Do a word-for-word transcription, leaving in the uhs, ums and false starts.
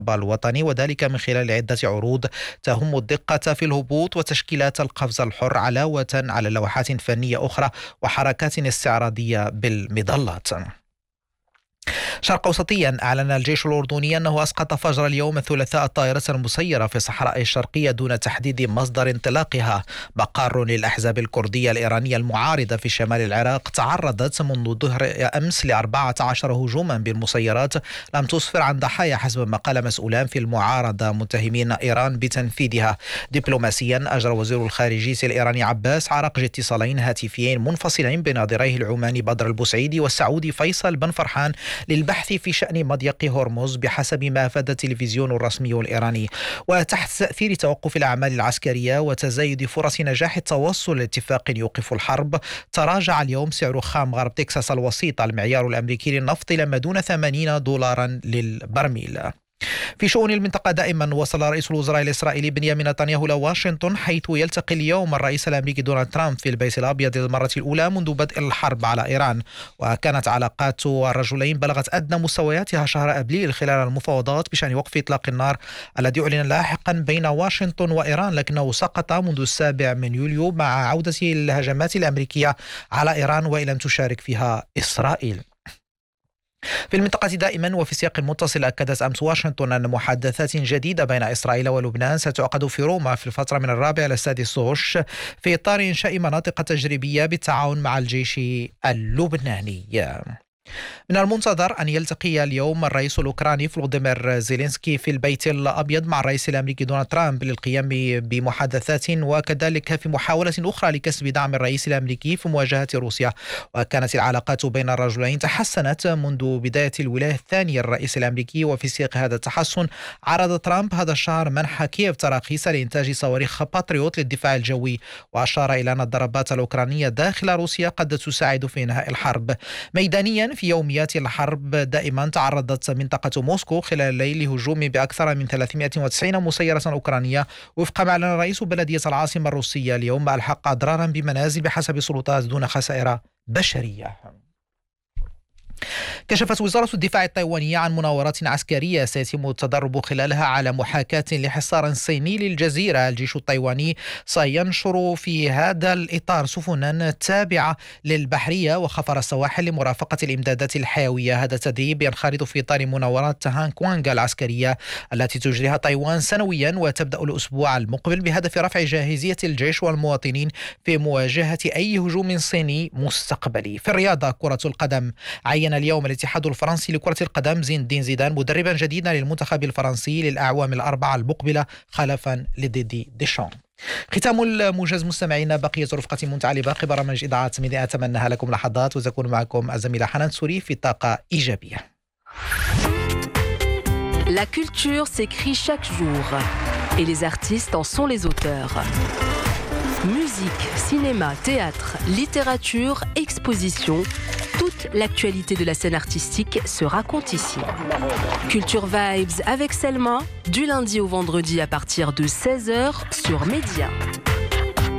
الوطني، وذلك من خلال عدة عروض تهم الدقة في الهبوط وتشكيلات القفز الحر، علاوة على لوحات فنية أخرى وحركات استعراضية بالمظلات. شرق أوسطيا، أعلن الجيش الأردني أنه أسقط فجر اليوم الثلاثاء الطائرة المسيرة في الصحراء الشرقية دون تحديد مصدر انطلاقها. مقر للأحزاب الكردية الإيرانية المعارضة في شمال العراق تعرضت منذ ظهر أمس لأربعة عشر هجوما بالمسيرات لم تسفر عن ضحايا حسب ما قال مسؤولان في المعارضة متهمين إيران بتنفيذها. دبلوماسيا، أجرى وزير الخارجية الإيراني عباس عراقجي اتصالين هاتفيين منفصلين بناظريه العماني بدر البسعيدي والسعودي فيصل بن فرحان للبحث في شأن مضيق هرمز بحسب ما أفاد التلفزيون الرسمي الإيراني. وتحت تأثير توقف الأعمال العسكرية وتزايد فرص نجاح التوصل لاتفاق يوقف الحرب، تراجع اليوم سعر خام غرب تكساس الوسيط المعيار الأمريكي للنفط إلى ما دون ثمانين دولارا للبرميل. في شؤون المنطقة دائما، وصل رئيس الوزراء الإسرائيلي بنيامين نتنياهو إلى واشنطن، حيث يلتقي اليوم الرئيس الأمريكي دونالد ترامب في البيت الأبيض للمرة الأولى منذ بدء الحرب على إيران. وكانت علاقات الرجلين بلغت أدنى مستوياتها شهر أبريل خلال المفاوضات بشأن وقف إطلاق النار الذي أعلن لاحقا بين واشنطن وإيران، لكنه سقط منذ السابع من يوليو مع عودة الهجمات الأمريكية على إيران وإن لم تشارك فيها إسرائيل. في المنطقة دائما وفي سياق متصل، أكدت أمس واشنطن أن محادثات جديدة بين إسرائيل ولبنان ستعقد في روما في الفترة من الرابع إلى السادس غش في إطار إنشاء مناطق تجريبية بالتعاون مع الجيش اللبناني. من المنتظر أن يلتقي اليوم الرئيس الأوكراني فلوديمير زيلينسكي في البيت الأبيض مع الرئيس الأمريكي دونالد ترامب للقيام بمحادثات وكذلك في محاولة أخرى لكسب دعم الرئيس الأمريكي في مواجهة روسيا. وكانت العلاقات بين الرجلين تحسنت منذ بداية الولاية الثانية الرئيس الأمريكي، وفي سياق هذا التحسن عرض ترامب هذا الشهر منح كييف تراخيص لإنتاج صواريخ باتريوت للدفاع الجوي، وأشار إلى أن الضربات الأوكرانية داخل روسيا قد تساعد في إنهاء الحرب. ميدانيا، في يوميات الحرب دائما تعرضت منطقة موسكو خلال الليل لهجوم بأكثر من ثلاثمائة وتسعين مسيرة أوكرانية، وفق ما أعلن رئيس بلدية العاصمة الروسية اليوم ألحق أضرارا بمنازل بحسب السلطات دون خسائر بشرية. كشفت وزارة الدفاع التايوانية عن مناورات عسكرية سيتم التدرب خلالها على محاكاة لحصار صيني للجزيرة. الجيش التايواني سينشر في هذا الإطار سفنا تابعة للبحرية وخفر السواحل لمرافقة الإمدادات الحيوية. هذا التدريب ينخرط في إطار مناورات تهان كوانغ العسكرية التي تجريها تايوان سنويا، وتبدأ الأسبوع المقبل بهدف رفع جاهزية الجيش والمواطنين في مواجهة أي هجوم صيني مستقبلي. في الرياضة، كرة القدم، عين اليوم الاتحاد الفرنسي لكرة القدم زين الدين زيدان مدربا جديدا للمنتخب الفرنسي للأعوام الأربعة المقبلة خلفا لديدي ديشان. ختام الموجز مستمعينا، بقية رفقة منتعة باقي برامج إذاعة ميديا أتمنىها لكم لحظات، وتكون معكم الزميلة حنان سوري في طاقة إيجابية. La culture s'écrit chaque jour et les artistes en sont les auteurs. Musique, cinéma, théâtre, littérature, exposition, toute l'actualité de la scène artistique se raconte ici. Culture Vibes avec Selma, du lundi au vendredi à partir de seize heures sur Média.